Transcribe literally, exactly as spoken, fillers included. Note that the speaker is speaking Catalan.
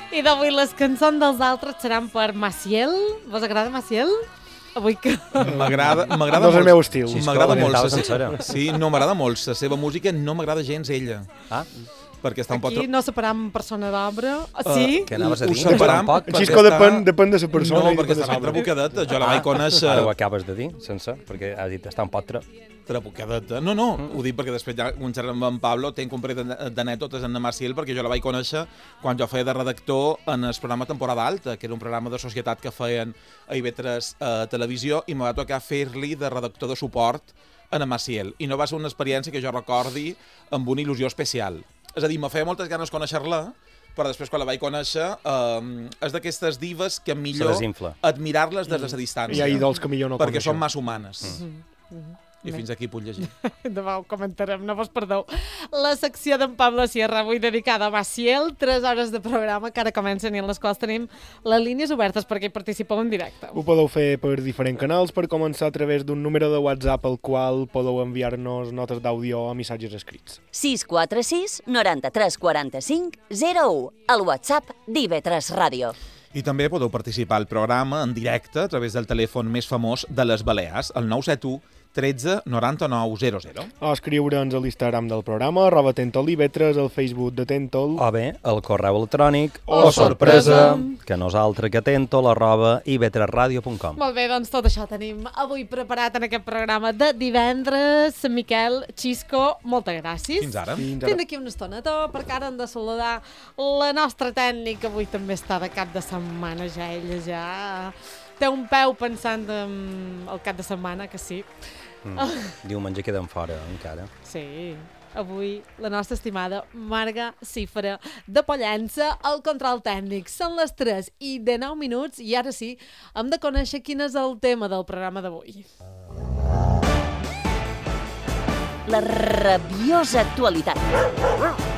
I d'avui les cançons dels altres seran per Maciel. Vos agrada Maciel? Avui que... M'agrada m'agrada no és el molt. meu estil. Sí, m'agrada molt. la sa- sencera. Sí, no m'agrada molt. La seva música no m'agrada gens ella. Ah, Perquè està un poc... Aquí no separam persona d'obra. Sí? què anaves a Ho dir? separam Tampoc? perquè Xisco està- depèn, depèn de la persona. No, i perquè depèn de està ben l'obra. trabucadeta. Jo la vaig conèixer... Ara ho acabes de dir, sense, perquè has dit està un poc tra... Trabucadeta. No, no, ho dic perquè després ja començarem amb en Pablo, tenc un parell de- d'anècdotes en Maciel, perquè jo la vaig conèixer quan jo feia de redactor en el programa Temporada Alta, que era un programa de societat que feien a I V tres a Televisió, i me va tocar fer-li de redactor de suport en Maciel. I no va ser una experiència que jo recordi amb una il·lusió especial. És a dir, me feia moltes ganes conèixer-la, però després quan la vaig conèixer eh, és d'aquestes divas que millor desinfla. admirar-les des de la distància. Hi ha idols que millor no perquè són coneixem. massa humanes. I fins aquí puc llegir. Demà ho comentarem, no vos perdeu. La secció d'en Pablo Sierra, avui dedicada a Maciel, tres hores de programa que ara comencen i en les quals tenim les línies obertes perquè hi participeu en directe. Ho podeu fer per diferents canals, per començar a través d'un número de WhatsApp al qual podeu enviar-nos notes d'àudio o missatges escrits. sis quatre sis, noranta-tres quaranta-cinc, zero u, el WhatsApp d'I V tres Ràdio. I també podeu participar al programa en directe a través del telèfon més famós de les Balears, el nou set u tretze noranta-nou zero zero. O escriure'ns a l'Instagram del programa, arroba Tentol I V tres, al Facebook de Tentol. O bé, el correu electrònic, Oh, sorpresa, que nosaltres que tentol arroba i v tres radio punt com. Molt bé, doncs tot això tenim avui preparat en aquest programa de divendres. Miquel, Xisco, moltes gràcies. Fins ara. Fins ara. Fins d'aquí una estoneta, perquè ara hem de saludar la nostra tècnica, avui també està de cap de setmana, ja ella ja té un peu pensant en el cap de setmana, que sí. Mm. Diumenge queden fora, encara. Sí, avui la nostra estimada Marga Cifra de Pollença, al control tècnic. Són les tres i dinou minuts i ara sí, hem de conèixer quin és el tema del programa d'avui. La rabiosa actualitat.